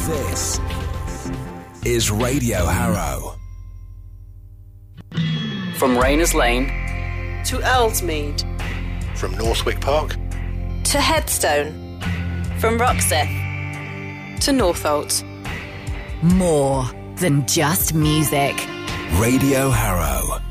This is Radio Harrow. From Rayners Lane to Ellesmead, from Northwick Park to Headstone, from Roxeth to Northolt. More than just music. Radio Harrow.